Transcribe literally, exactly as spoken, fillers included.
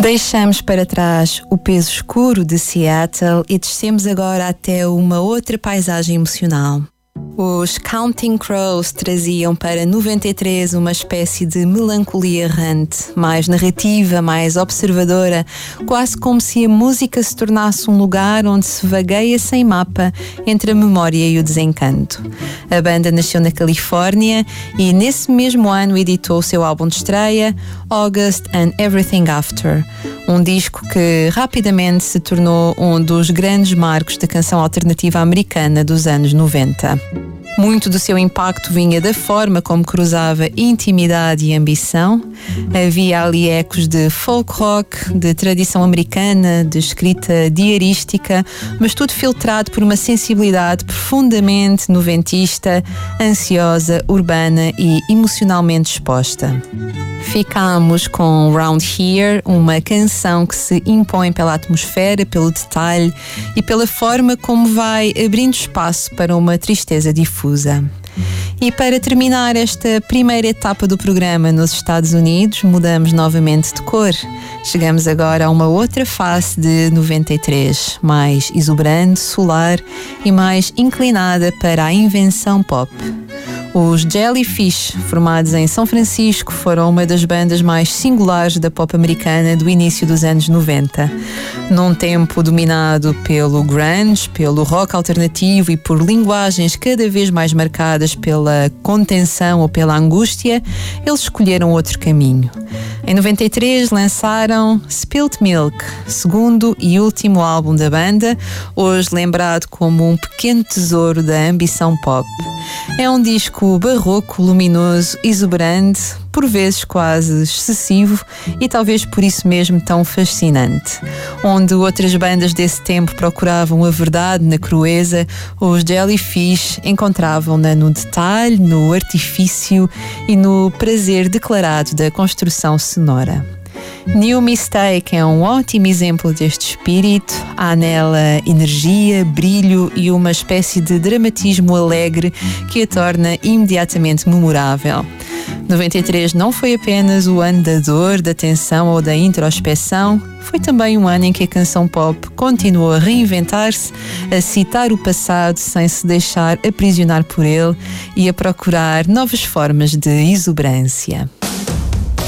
Deixamos para trás o peso escuro de Seattle e descemos agora até uma outra paisagem emocional. Os Counting Crows traziam para noventa e três uma espécie de melancolia errante, mais narrativa, mais observadora, quase como se a música se tornasse um lugar onde se vagueia sem mapa entre a memória e o desencanto. A banda nasceu na Califórnia e nesse mesmo ano editou o seu álbum de estreia, August and Everything After, um disco que rapidamente se tornou um dos grandes marcos da canção alternativa americana dos anos noventa. Muito do seu impacto vinha da forma como cruzava intimidade e ambição. Havia ali ecos de folk rock, de tradição americana, de escrita diarística, mas tudo filtrado por uma sensibilidade profundamente noventista, ansiosa, urbana e emocionalmente exposta. Ficámos com Round Here, uma canção que se impõe pela atmosfera, pelo detalhe e pela forma como vai abrindo espaço para uma tristeza difusa. E para terminar esta primeira etapa do programa nos Estados Unidos, mudamos novamente de cor. Chegamos agora a uma outra face de noventa e três, mais exuberante, solar e mais inclinada para a invenção pop. Os Jellyfish, formados em São Francisco, foram uma das bandas mais singulares da pop americana do início dos anos noventa. Num tempo dominado pelo grunge, pelo rock alternativo e por linguagens cada vez mais marcadas pela contenção ou pela angústia, eles escolheram outro caminho. Em noventa e três lançaram Spilt Milk, segundo e último álbum da banda, hoje lembrado como um pequeno tesouro da ambição pop. É um disco barroco, luminoso, exuberante, por vezes quase excessivo e talvez por isso mesmo tão fascinante. Onde outras bandas desse tempo procuravam a verdade na crueza, os Jellyfish encontravam-na no detalhe, no artifício e no prazer declarado da construção sonora. New Mistake é um ótimo exemplo deste espírito. Há nela energia, brilho e uma espécie de dramatismo alegre que a torna imediatamente memorável. noventa e três não foi apenas o ano da dor, da tensão ou da introspeção, foi também um ano em que a canção pop continuou a reinventar-se, a citar o passado sem se deixar aprisionar por ele e a procurar novas formas de exuberância.